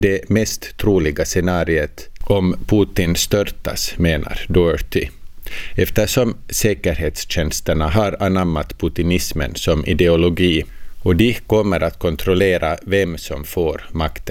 det mest troliga scenariet om Putin störtas, menar Doherty, eftersom säkerhetstjänsterna har anammat putinismen som ideologi och de kommer att kontrollera vem som får makten.